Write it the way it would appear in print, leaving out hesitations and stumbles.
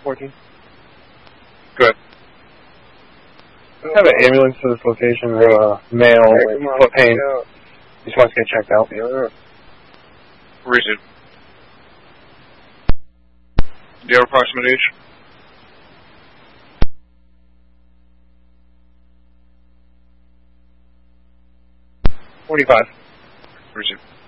14. Good. I have an ambulance to this location, or a male with foot pain. He just wants to get checked out. Where is it? Do you have approximate age? $45. Where is it?